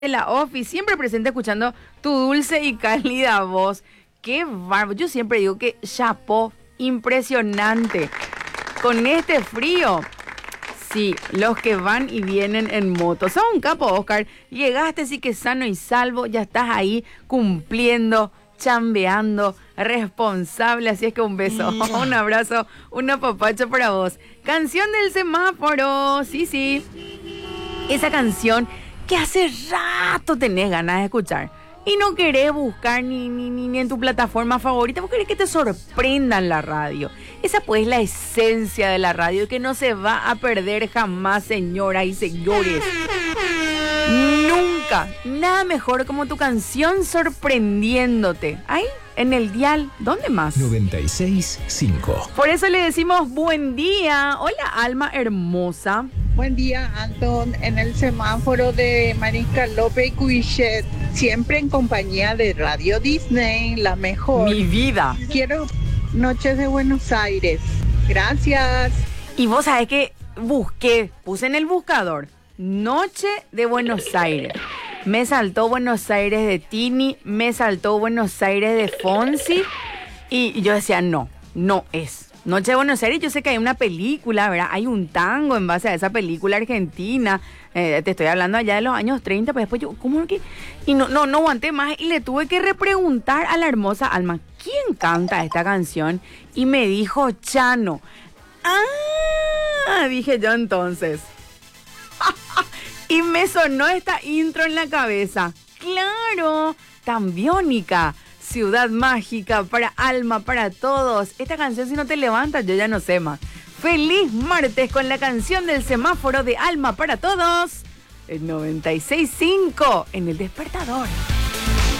de la Office, siempre presente escuchando tu dulce y cálida voz. Qué bárbaro. Yo siempre digo que chapó, impresionante. Con este frío, sí, los que van y vienen en moto. Sos un capo, Oscar. Llegaste, sí que sano y salvo, ya estás ahí cumpliendo, chambeando, responsable. Así es que un beso, un abrazo, un apapacho para vos. Canción del semáforo, sí. Esa canción que hace rato tenés ganas de escuchar y no querés buscar ni en tu plataforma favorita, porque querés que te sorprenda en la radio. Esa pues es la esencia de la radio, que no se va a perder jamás, señoras y señores. Nunca, nada mejor como tu canción sorprendiéndote. Ahí, en el dial, ¿dónde más? 96.5. Por eso le decimos buen día. Hola, alma hermosa. Buen día, Anton, en el semáforo de Mariscal López y Cuichet, siempre en compañía de Radio Disney, la mejor. Mi vida. Quiero Noches de Buenos Aires. Gracias. Y vos sabés que puse en el buscador Noche de Buenos Aires. Me saltó Buenos Aires de Tini, me saltó Buenos Aires de Fonsi. Y yo decía, no es. Noche de Buenos Aires, yo sé que hay una película, ¿verdad? Hay un tango en base a esa película argentina. Te estoy hablando allá de los años 30, pero después yo, ¿cómo que? Y no aguanté más y le tuve que repreguntar a la hermosa Alma, ¿quién canta esta canción? Y me dijo Chano. Dije yo entonces. Y me sonó esta intro en la cabeza. ¡Claro! Tan biónica. Ciudad mágica, para Alma, para todos. Esta canción, si no te levantas, yo ya no sé más. Feliz martes con la canción del semáforo de Alma para todos. El 96.5 en el despertador.